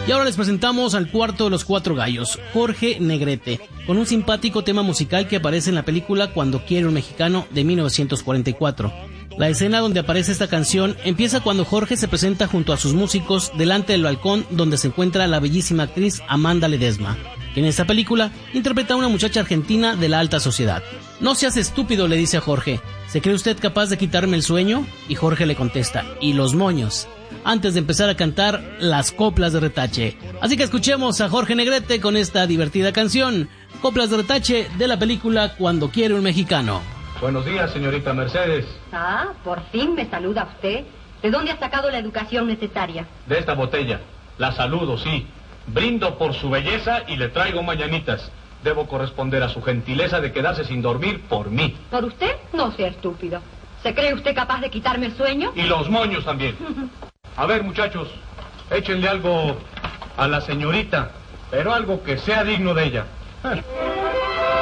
Y ahora les presentamos al cuarto de los cuatro gallos, Jorge Negrete, con un simpático tema musical que aparece en la película Cuando quiere un mexicano de 1944. La escena donde aparece esta canción empieza cuando Jorge se presenta junto a sus músicos delante del balcón donde se encuentra la bellísima actriz Amanda Ledesma, que en esta película interpreta a una muchacha argentina de la alta sociedad. No seas estúpido, le dice a Jorge, ¿se cree usted capaz de quitarme el sueño? Y Jorge le contesta, ¿y los moños? Antes de empezar a cantar las coplas de retache. Así que escuchemos a Jorge Negrete con esta divertida canción, Coplas de Retache, de la película Cuando quiere un mexicano. Buenos días, señorita Mercedes. Ah, por fin me saluda usted. ¿De dónde ha sacado la educación necesaria? De esta botella. La saludo, sí. Brindo por su belleza y le traigo mañanitas. Debo corresponder a su gentileza de quedarse sin dormir por mí. ¿Por usted? No sea estúpido. ¿Se cree usted capaz de quitarme el sueño? Y los moños también. A ver, muchachos, échenle algo a la señorita, pero algo que sea digno de ella.